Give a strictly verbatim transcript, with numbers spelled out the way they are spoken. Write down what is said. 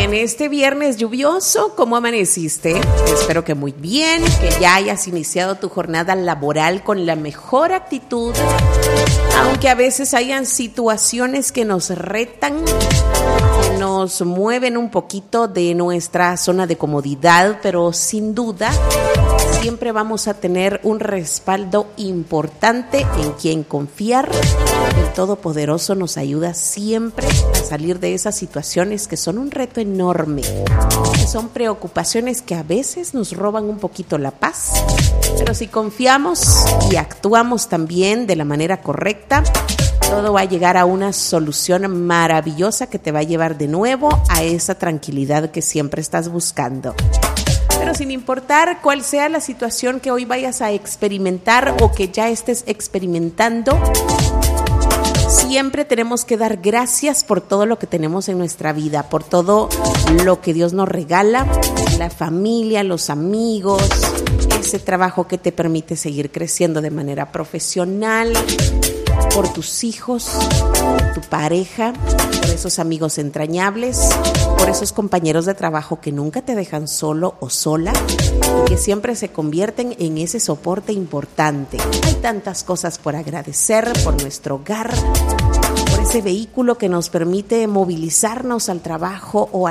En este viernes lluvioso, ¿cómo amaneciste? Espero que muy bien, que ya hayas iniciado tu jornada laboral con la mejor actitud, aunque a veces hayan situaciones que nos retan, que nos mueven un poquito de nuestra zona de comodidad, pero sin duda siempre vamos a tener un respaldo importante en quien confiar. El Todopoderoso nos ayuda siempre a salir de esas situaciones que son un reto enorme, que son preocupaciones que a veces nos roban un poquito la paz, pero si confiamos y actuamos también de la manera correcta, todo va a llegar a una solución maravillosa que te va a llevar de nuevo a esa tranquilidad que siempre estás buscando. Pero sin importar cuál sea la situación que hoy vayas a experimentar o que ya estés experimentando, siempre tenemos que dar gracias por todo lo que tenemos en nuestra vida, por todo lo que Dios nos regala, la familia, los amigos, ese trabajo que te permite seguir creciendo de manera profesional, por tus hijos, por tu pareja, por esos amigos entrañables, por esos compañeros de trabajo que nunca te dejan solo o sola y que siempre se convierten en ese soporte importante. Hay tantas cosas por agradecer, por nuestro hogar, por ese vehículo que nos permite movilizarnos al trabajo o